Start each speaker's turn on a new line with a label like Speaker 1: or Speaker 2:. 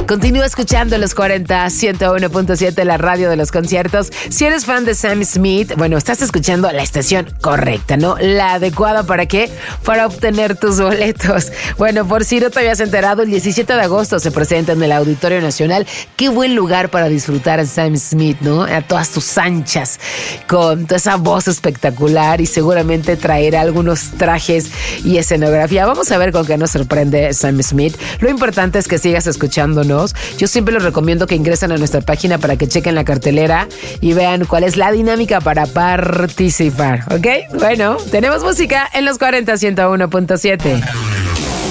Speaker 1: Continúa escuchando los 40 101.7, la radio de los conciertos. Si eres fan de Sam Smith, bueno, estás escuchando la estación correcta, ¿no? La adecuada, ¿para qué? Para obtener tus boletos. Bueno, por si no te habías enterado, el 17 de agosto se presenta en el Auditorio Nacional. Qué buen lugar para disfrutar a Sam Smith, ¿no? A todas tus anchas, con toda esa voz espectacular y seguramente traerá algunos trajes y escenografía. Vamos a ver con qué nos sorprende Sam Smith. Lo importante es que sigas escuchándonos. Yo siempre les recomiendo que ingresen a nuestra página para que chequen la cartelera y vean cuál es la dinámica para participar, ¿ok? Bueno, tenemos música en los 40 101.7.